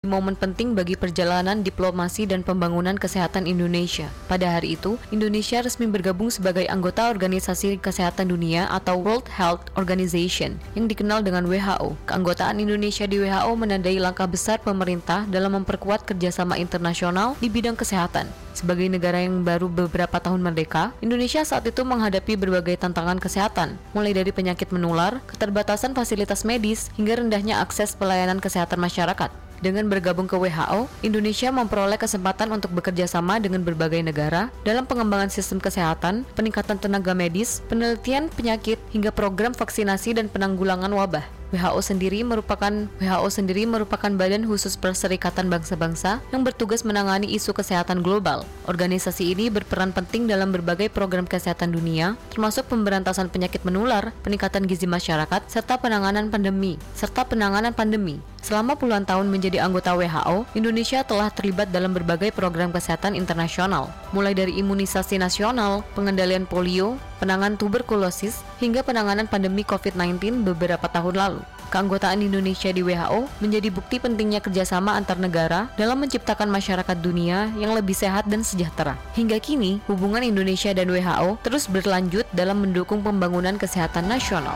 momen penting bagi perjalanan diplomasi dan pembangunan kesehatan Indonesia. Pada hari itu, Indonesia resmi bergabung sebagai anggota Organisasi Kesehatan Dunia atau World Health Organization yang dikenal dengan WHO. Keanggotaan Indonesia di WHO menandai langkah besar pemerintah dalam memperkuat kerjasama internasional di bidang kesehatan. Sebagai negara yang baru beberapa tahun merdeka, Indonesia saat itu menghadapi berbagai tantangan kesehatan, mulai dari penyakit menular, keterbatasan fasilitas medis, hingga rendahnya akses pelayanan kesehatan masyarakat. Dengan bergabung ke WHO, Indonesia memperoleh kesempatan untuk bekerja sama dengan berbagai negara dalam pengembangan sistem kesehatan, peningkatan tenaga medis, penelitian penyakit, hingga program vaksinasi dan penanggulangan wabah. WHO sendiri merupakan badan khusus Perserikatan Bangsa-Bangsa yang bertugas menangani isu kesehatan global. Organisasi ini berperan penting dalam berbagai program kesehatan dunia, termasuk pemberantasan penyakit menular, peningkatan gizi masyarakat, serta penanganan pandemi. Selama puluhan tahun menjadi anggota WHO, Indonesia telah terlibat dalam berbagai program kesehatan internasional, mulai dari imunisasi nasional, pengendalian polio, penanganan tuberkulosis, hingga penanganan pandemi COVID-19 beberapa tahun lalu. Keanggotaan Indonesia di WHO menjadi bukti pentingnya kerjasama antar negara dalam menciptakan masyarakat dunia yang lebih sehat dan sejahtera. Hingga kini, hubungan Indonesia dan WHO terus berlanjut dalam mendukung pembangunan kesehatan nasional.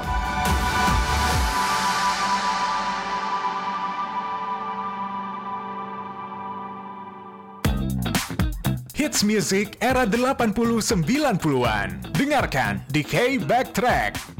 Hits music era 80-90-an. Dengarkan di K Backtrack.